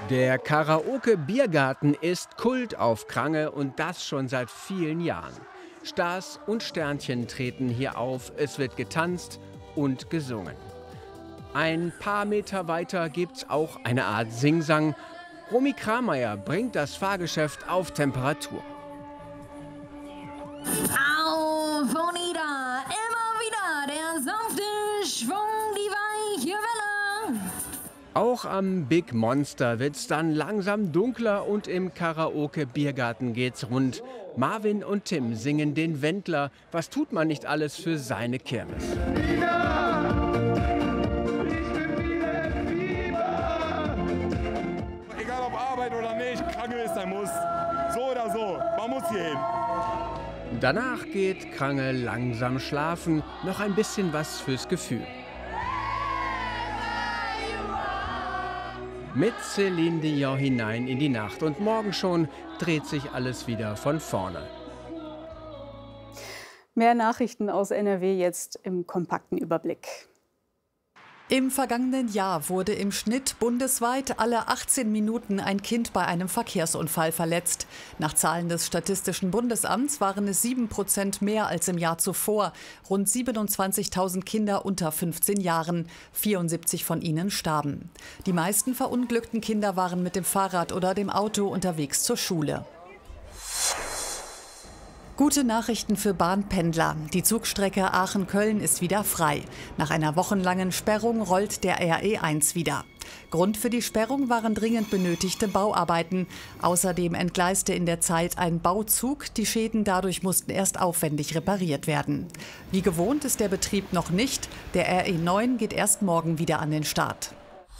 Der Karaoke-Biergarten ist Kult auf Krange und das schon seit vielen Jahren. Stars und Sternchen treten hier auf, es wird getanzt und gesungen. Ein paar Meter weiter gibt's auch eine Art Singsang. Romy Krameyer bringt das Fahrgeschäft auf Temperatur. Auf und nieder, immer wieder der sanfte Schwung, die weiche Welle. Auch am Big Monster wird's dann langsam dunkler und im Karaoke-Biergarten geht's rund. Marvin und Tim singen den Wendler. Was tut man nicht alles für seine Kirmes? Egal ob Arbeit oder nicht, Krange ist ein Muss. So oder so, man muss hier hin. Danach geht Krange langsam schlafen. Noch ein bisschen was fürs Gefühl. Mit Céline Dion hinein in die Nacht und morgen schon dreht sich alles wieder von vorne. Mehr Nachrichten aus NRW jetzt im kompakten Überblick. Im vergangenen Jahr wurde im Schnitt bundesweit alle 18 Minuten ein Kind bei einem Verkehrsunfall verletzt. Nach Zahlen des Statistischen Bundesamts waren es 7% mehr als im Jahr zuvor. Rund 27.000 Kinder unter 15 Jahren. 74 von ihnen starben. Die meisten verunglückten Kinder waren mit dem Fahrrad oder dem Auto unterwegs zur Schule. Gute Nachrichten für Bahnpendler. Die Zugstrecke Aachen-Köln ist wieder frei. Nach einer wochenlangen Sperrung rollt der RE1 wieder. Grund für die Sperrung waren dringend benötigte Bauarbeiten. Außerdem entgleiste in der Zeit ein Bauzug. Die Schäden dadurch mussten erst aufwendig repariert werden. Wie gewohnt ist der Betrieb noch nicht. Der RE9 geht erst morgen wieder an den Start.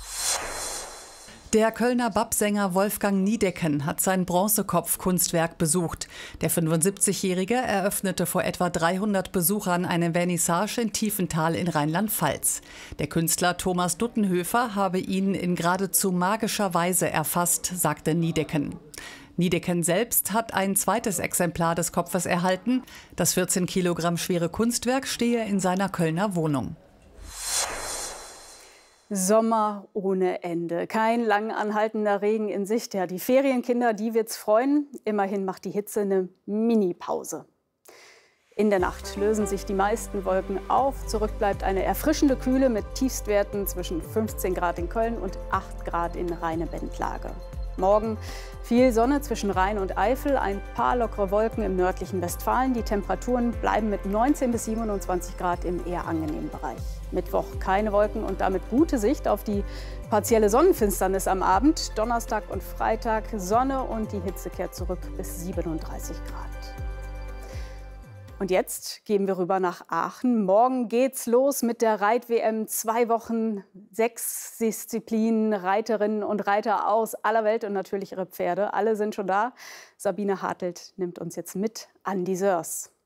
Der Kölner Bab-Sänger Wolfgang Niedecken hat sein Bronzekopf-Kunstwerk besucht. Der 75-Jährige eröffnete vor etwa 300 Besuchern eine Vernissage in Tiefenthal in Rheinland-Pfalz. Der Künstler Thomas Duttenhöfer habe ihn in geradezu magischer Weise erfasst, sagte Niedecken. Niedecken selbst hat ein zweites Exemplar des Kopfes erhalten. Das 14 Kilogramm schwere Kunstwerk stehe in seiner Kölner Wohnung. Sommer ohne Ende. Kein lang anhaltender Regen in Sicht. Ja, die Ferienkinder, die wird's freuen. Immerhin macht die Hitze eine Mini-Pause. In der Nacht lösen sich die meisten Wolken auf. Zurück bleibt eine erfrischende Kühle mit Tiefstwerten zwischen 15 Grad in Köln und 8 Grad in Rheine-Bend-Lage. Morgen viel Sonne zwischen Rhein und Eifel, ein paar lockere Wolken im nördlichen Westfalen. Die Temperaturen bleiben mit 19 bis 27 Grad im eher angenehmen Bereich. Mittwoch keine Wolken und damit gute Sicht auf die partielle Sonnenfinsternis am Abend. Donnerstag und Freitag Sonne und die Hitze kehrt zurück bis 37 Grad. Und jetzt gehen wir rüber nach Aachen. Morgen geht's los mit der Reit-WM. 2 Wochen, 6 Disziplinen, Reiterinnen und Reiter aus aller Welt und natürlich ihre Pferde. Alle sind schon da. Sabine Hartelt nimmt uns jetzt mit an die Sörs.